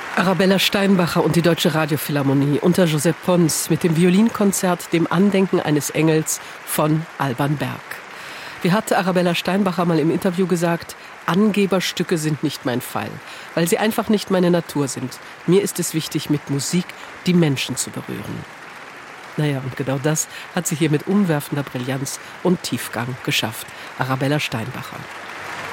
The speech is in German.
Arabella Steinbacher und die Deutsche Radiophilharmonie unter Joseph Pons mit dem Violinkonzert Dem Andenken eines Engels von Alban Berg. Wie hatte Arabella Steinbacher mal im Interview gesagt, Angeberstücke sind nicht mein Fall, weil sie einfach nicht meine Natur sind. Mir ist es wichtig, mit Musik die Menschen zu berühren. Naja, und genau das hat sie hier mit umwerfender Brillanz und Tiefgang geschafft. Arabella Steinbacher.